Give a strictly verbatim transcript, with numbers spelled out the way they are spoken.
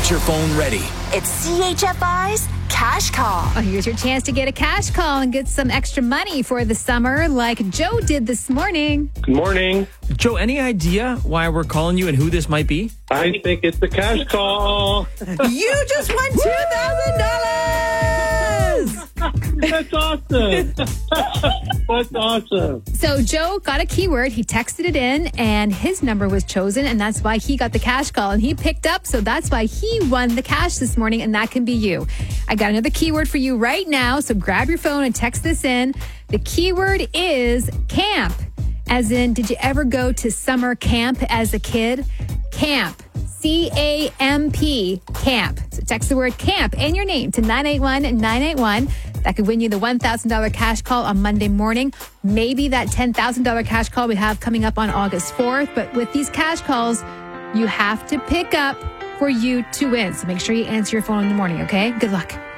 Get your phone ready. It's C H F I's Cash Call. Oh, here's your chance to get a cash call and get some extra money for the summer like Joe did this morning. Good morning. Joe, any idea why we're calling you and who this might be? I think it's the cash call. You just won two thousand dollars! That's awesome. That's awesome. So Joe got a keyword. He texted it in and his number was chosen, and that's why he got the cash call. And he picked up, so that's why he won the cash this morning, and that can be you. I got another keyword for you right now, so grab your phone and text this in. The keyword is camp. As in, did you ever go to summer camp as a kid? Camp. C A M P. Camp. So text the word camp and your name to nine eight one nine eight one. That could win you the one thousand dollars cash call on Monday morning. Maybe that ten thousand dollars cash call we have coming up on August fourth. But with these cash calls, you have to pick up for you to win. So make sure you answer your phone in the morning, okay? Good luck.